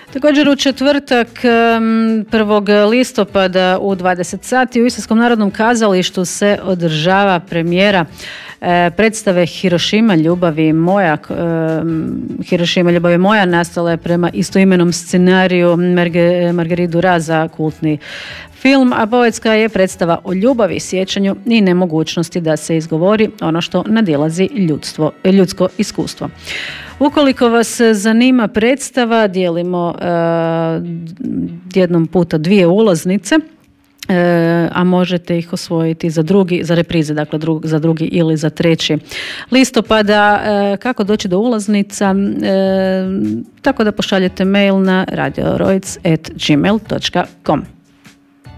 Također u četvrtak 1. listopada u 20 sati u Istarskom narodnom kazalištu se održava premijera predstave Hirošima ljubavi moja. Hirošima ljubavi moja nastala je prema istoimenom scenariju Marguerite Duras za kultni film, a poetska je predstava o ljubavi, sjećanju i nemogućnosti da se izgovori ono što nadilazi ljudsko iskustvo. Ukoliko vas zanima predstava, dijelimo jednom puta 2 ulaznice, a možete ih osvojiti za reprize, dakle za 2. ili za 3. listopada. Kako doći do ulaznica? Tako da pošaljete mail na radioroic@gmail.com.